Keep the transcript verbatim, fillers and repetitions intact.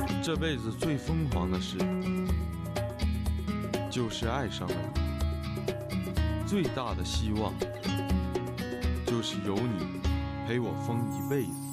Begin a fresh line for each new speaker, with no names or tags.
这辈子最疯狂的事，就是爱上了你。最大的希望，就是有你陪我疯一辈子。